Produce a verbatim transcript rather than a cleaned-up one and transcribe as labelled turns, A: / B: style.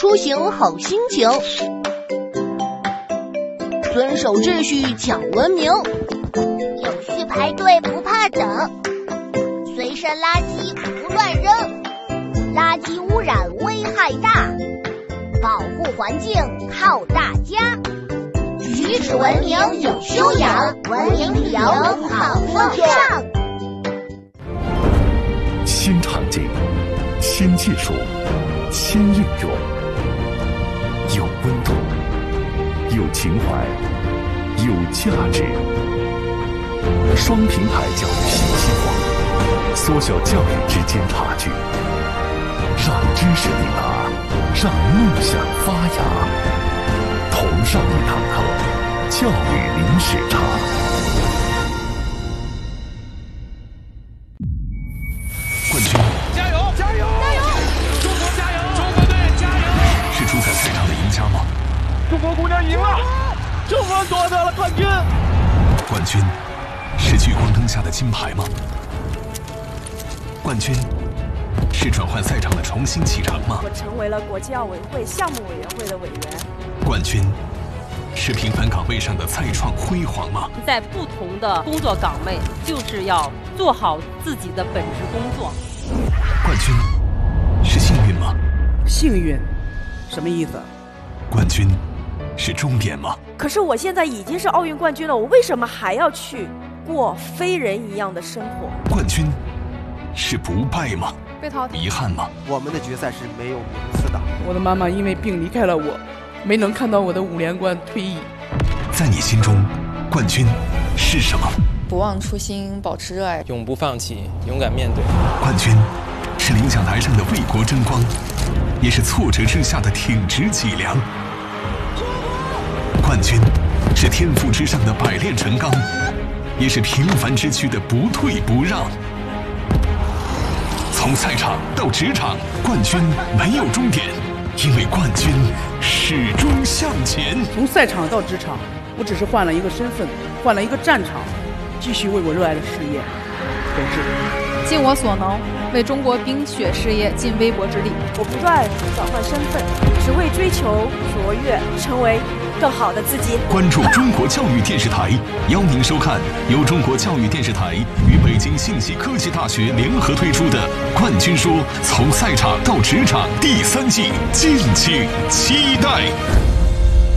A: 出行好心情，遵守秩序讲文明，
B: 有序排队不怕等，随身垃圾不乱扔，垃圾污染危害大，保护环境靠大家。举止文明有修养，文明旅游好风尚。
C: 新场景，新技术，新应用，有温度，有情怀，有价值。双平台教育新希望，缩小教育之间差距，让知识抵达，让梦想发芽。同上一堂课，教育零时差。冠军，
D: 加油！加油！加油！中国加油！中国队加油！
C: 是主宰赛场的赢家吗？
D: 中国姑娘赢了，中国夺得了冠军。
C: 冠军是聚光灯下的金牌吗？冠军是转换赛场的重新启程吗？
E: 我成为了国际奥委会项目委员会的委员。
C: 冠军是平凡岗位上的再创辉煌吗？
F: 在不同的工作岗位，就是要做好自己的本职工作。
C: 冠军是幸运吗？
G: 幸运什么意思？
C: 冠军是终点吗？
E: 可是我现在已经是奥运冠军了，我为什么还要去过非人一样的生活？
C: 冠军是不败吗？
E: 被淘汰。
C: 遗憾吗？
H: 我们的决赛是没有名次的。
G: 我的妈妈因为病离开了我，没能看到我的五连冠退役。
C: 在你心中，冠军是什么？
I: 不忘初心，保持热爱，
J: 永不放弃，勇敢面对。
C: 冠军是领奖台上的为国争光，也是挫折之下的挺直脊梁。冠军是天赋之上的百炼成钢，也是平凡之躯的不退不让。从赛场到职场，冠军没有终点，因为冠军始终向前。
G: 从赛场到职场，我只是换了一个身份，换了一个战场，继续为我热爱的事业斗志。
K: 尽我所能，为中国冰雪事业尽微薄之力。
E: 我不断转换身份，只为追求卓越，成为更好的自己。
C: 关注中国教育电视台，邀您收看由中国教育电视台与北京信息科技大学联合推出的《冠军说：从赛场到职场》第三季，敬请期待。